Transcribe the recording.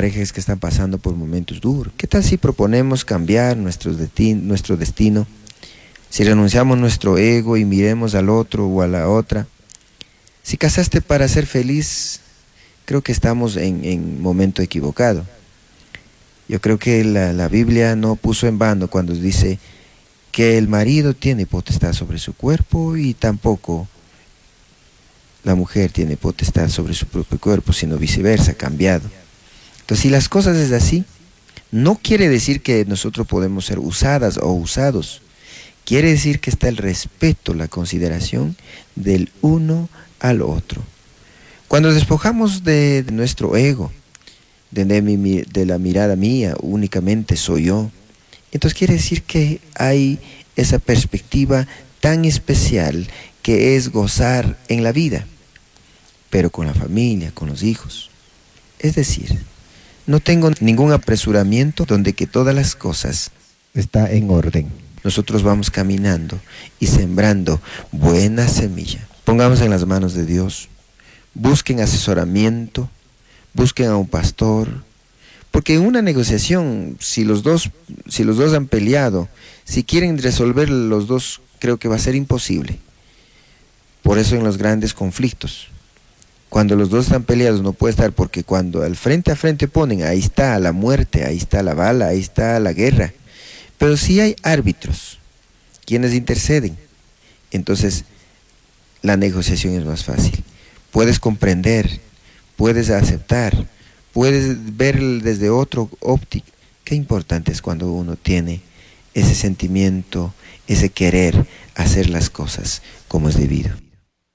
parejas que están pasando por momentos duros. ¿Qué tal si proponemos cambiar nuestro destino? Si renunciamos a nuestro ego y miremos al otro o a la otra. Si casaste para ser feliz, creo que estamos en momento equivocado. Yo creo que la Biblia no puso en vano cuando dice que el marido tiene potestad sobre su cuerpo y tampoco la mujer tiene potestad sobre su propio cuerpo, sino viceversa, cambiado. Entonces, si las cosas es así, no quiere decir que nosotros podemos ser usadas o usados. Quiere decir que está el respeto, la consideración del uno al otro. Cuando despojamos de nuestro ego, de la mirada mía, únicamente soy yo, entonces quiere decir que hay esa perspectiva tan especial que es gozar en la vida, pero con la familia, con los hijos. Es decir, no tengo ningún apresuramiento donde que todas las cosas están en orden. Nosotros vamos caminando y sembrando buena semilla. Pongamos en las manos de Dios. Busquen asesoramiento, busquen a un pastor, porque en una negociación, si los dos han peleado, si quieren resolver los dos, creo que va a ser imposible. Por eso en los grandes conflictos, cuando los dos están peleados no puede estar, porque cuando al frente a frente ponen, ahí está la muerte, ahí está la bala, ahí está la guerra. Pero si hay árbitros, quienes interceden, entonces la negociación es más fácil. Puedes comprender, puedes aceptar, puedes ver desde otro óptico. Qué importante es cuando uno tiene ese sentimiento, ese querer hacer las cosas como es debido.